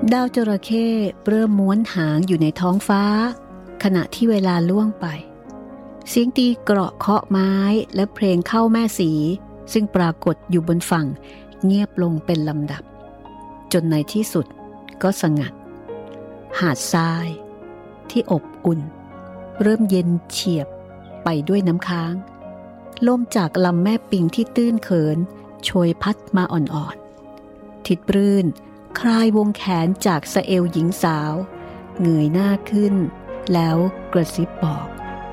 ดาวจระเข้เริ่มม้วนหางอยู่ในท้องฟ้าขณะที่เวลาล่วงไปเสียงตีเกราะเคาะไม้และเพลงเข้าแม่สีซึ่งปรากฏอยู่บนฝั่งเงียบลงเป็นลำดับจนในที่สุดก็สงัดหาดทรายที่อบอุ่นเริ่มเย็นเฉียบไปด้วยน้ำค้างลมจากลำแม่ปิงที่ตื้นเขินโชยพัดมาอ่อนๆทิดปรื่นคลายวงแขนจากสะเอวหญิงสาวเงยหน้าขึ้นแล้วกระซิบบอก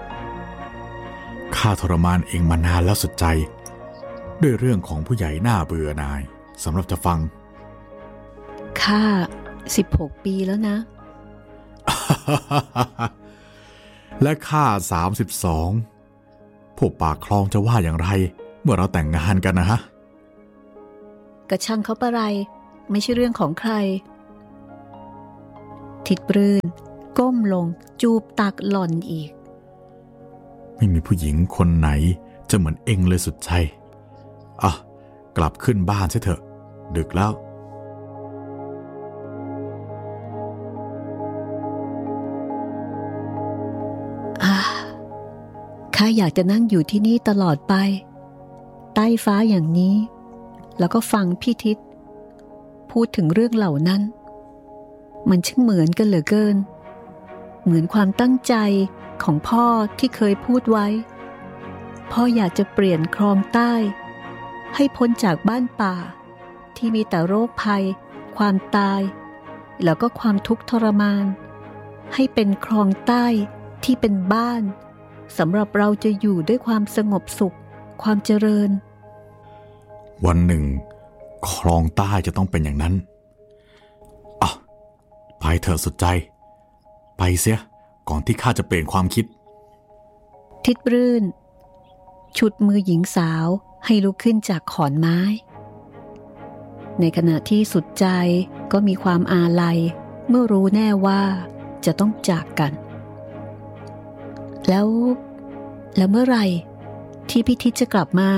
ข้าทรมานเองมานานแล้วสุดใจด้วยเรื่องของผู้ใหญ่หน้าเบื่อนายสำหรับจะฟังข้า16 ปีแล้วนะและข้า32พวกปากคลองจะว่าอย่างไรเมื่อเราแต่งงานกันนะฮะกระช่างเขาปะไรไม่ใช่เรื่องของใครทิดปรื่นก้มลงจูบตักหล่อนอีกไม่มีผู้หญิงคนไหนจะเหมือนเองเลยสุดใจกลับขึ้นบ้านใช่เถอะดึกแล้วข้าอยากจะนั่งอยู่ที่นี่ตลอดไปใต้ฟ้าอย่างนี้แล้วก็ฟังพี่ทิศพูดถึงเรื่องเหล่านั้นมันช่างเหมือนกันเหลือเกินเหมือนความตั้งใจของพ่อที่เคยพูดไว้พ่ออยากจะเปลี่ยนคลองใต้ให้พ้นจากบ้านป่าที่มีแต่โรคภัยความตายแล้วก็ความทุกข์ทรมานให้เป็นคลองใต้ที่เป็นบ้านสำหรับเราจะอยู่ด้วยความสงบสุขความเจริญวันหนึ่งคลองใต้จะต้องเป็นอย่างนั้นไปเถอะสุดใจไปเสียก่อนที่ข้าจะเปลี่ยนความคิดทิดปรื่นฉุดมือหญิงสาวให้ลุกขึ้นจากขอนไม้ในขณะที่สุดใจก็มีความอาลัยเมื่อรู้แน่ว่าจะต้องจากกันแล้วเมื่อไหร่ที่พี่ทิศจะกลับมา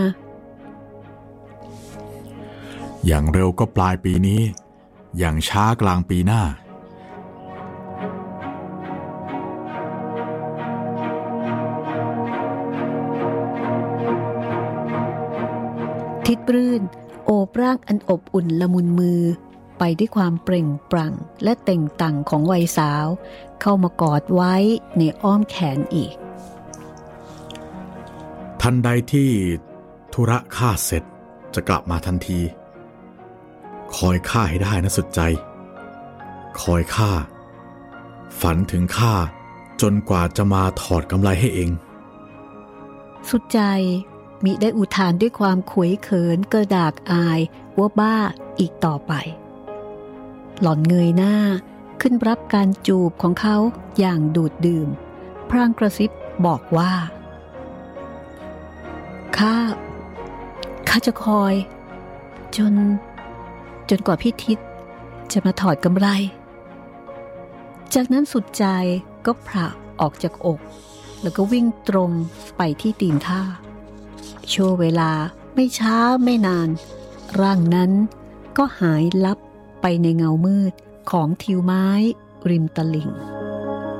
อย่างเร็วก็ปลายปีนี้อย่างช้ากลางปีหน้าทิดปรื่นโอบร่างอันอบอุ่นละมุนมือไปด้วยความเปล่งปลั่งและเต่งตังของวัยสาวเข้ามากอดไว้ในอ้อมแขนอีกทันใดที่ธุระข้าเสร็จจะกลับมาทันทีคอยข้าให้ได้นะสุดใจคอยข้าฝันถึงข้าจนกว่าจะมาถอดกำไลให้เองสุดใจมิได้อุทานด้วยความขวยเขินกระดากอายว่าบ้าอีกต่อไปหล่อนเงยหน้าขึ้นรับการจูบของเขาอย่างดูดดื่มพลางกระซิบบอกว่าข้าจะคอยจนกว่าพี่ทิศจะมาถอดกำไรจากนั้นสุดใจก็ผละออกจากอกแล้วก็วิ่งตรงไปที่ตีนท่าชั่วเวลาไม่ช้าไม่นานร่างนั้นก็หายลับไปในเงามืดของทิวไม้ริมตลิ่ง